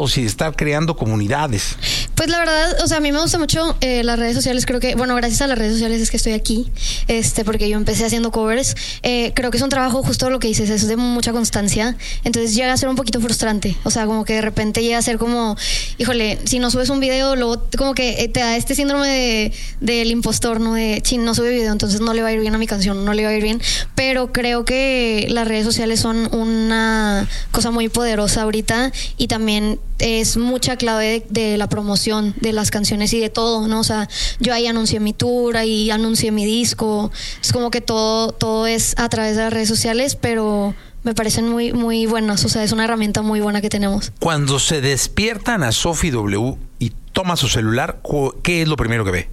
y estar creando comunidades. Pues la verdad, o sea, a mí me gusta mucho las redes sociales. Creo que, bueno, gracias a las redes sociales es que estoy aquí, porque yo empecé haciendo covers. Creo que es un trabajo, justo lo que dices, es de mucha constancia. Entonces llega a ser un poquito frustrante. O sea, como que de repente llega a ser como, híjole, si no subes un video, luego como que te da este síndrome del impostor, ¿no? De, chin, no sube video, entonces no le va a ir bien a mi canción, no le va a ir bien. Pero creo que las redes sociales son una cosa muy poderosa ahorita, y también es mucha clave de la promoción de las canciones y de todo, ¿no? O sea, yo ahí anuncié mi tour, ahí anuncié mi disco. Es como que todo es a través de las redes sociales, pero me parecen muy, muy buenas. O sea, es una herramienta muy buena que tenemos. Cuando se despiertan a Sophie W y toma su celular, ¿qué es lo primero que ve?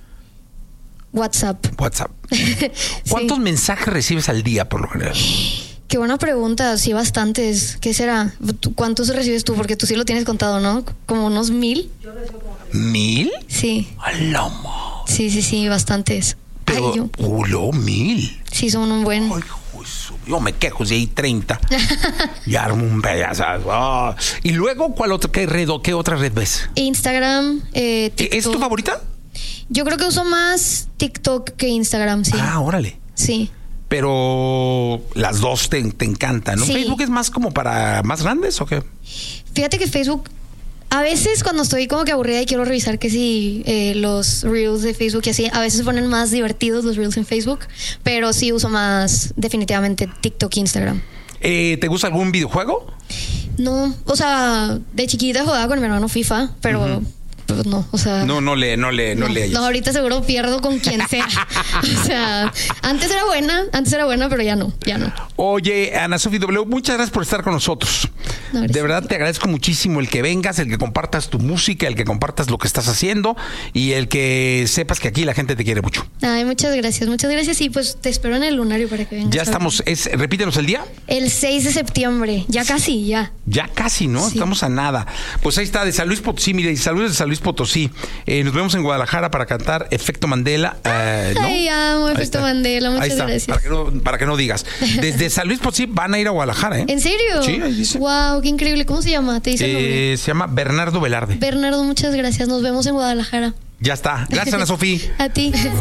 WhatsApp. ¿Cuántos mensajes recibes al día por lo general? Qué buena pregunta. Sí, bastantes. ¿Qué será? ¿Cuántos recibes tú? Porque tú sí lo tienes contado, ¿no? ¿Como unos 1,000? ¿1,000? Sí. ¡Alama! Sí, bastantes. Pero, Ay, 1,000. Sí, son un buen. Ay, yo me quejo si hay 30. Y armo un pedazo. Oh. Y luego, ¿qué otra red ves? Instagram, TikTok. ¿Es tu favorita? Yo creo que uso más TikTok que Instagram, sí. Ah, órale. Sí. Pero las dos te encantan, ¿no? Sí. ¿Facebook es más como para más grandes o qué? Fíjate que Facebook, a veces cuando estoy como que aburrida y quiero revisar que si los Reels de Facebook y así, a veces se ponen más divertidos los Reels en Facebook, pero sí uso más definitivamente TikTok e Instagram. ¿Te gusta algún videojuego? No, o sea, de chiquita jugaba con mi hermano FIFA, pero... Pues no, o sea... No le No, ahorita seguro pierdo con quien sea. O sea, antes era buena, pero ya no. Oye, Ana Sophie W, muchas gracias por estar con nosotros. No, de verdad te agradezco muchísimo el que vengas, el que compartas tu música, el que compartas lo que estás haciendo y el que sepas que aquí la gente te quiere mucho. Ay, muchas gracias. Y pues te espero en el Lunario para que vengas. Ya estamos, repítenos el día. El 6 de septiembre, ya casi, ya. Ya casi, ¿no? Sí. Estamos a nada. Pues ahí está, de San Luis Potosí, mire, saludos de San Luis Potosí. Nos vemos en Guadalajara para cantar Efecto Mandela. ¿No? Ay, amo Efecto Mandela, muchas gracias. Para que no digas. Desde San Luis Potosí van a ir a Guadalajara, ¿eh? ¿En serio? Sí, ahí dice. Wow, qué increíble. ¿Cómo se llama? ¿Te dice el nombre? Se llama Bernardo Velarde. Bernardo, muchas gracias. Nos vemos en Guadalajara. Ya está. Gracias, Ana Sophie. A ti.